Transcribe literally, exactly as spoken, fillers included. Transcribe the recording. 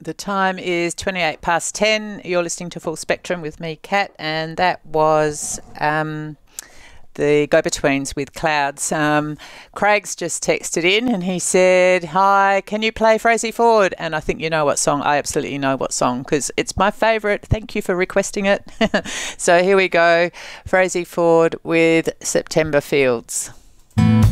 The time is twenty-eight past ten. You're listening to Full Spectrum with me, Kat, and that was um, the Go-Betweens with Clouds. Um, Craig's just texted in and he said, hi, can you play Frozie Ford? And I think you know what song. I absolutely know what song because it's my favourite. Thank you for requesting it. So here we go, Frozie Ford with September Fields.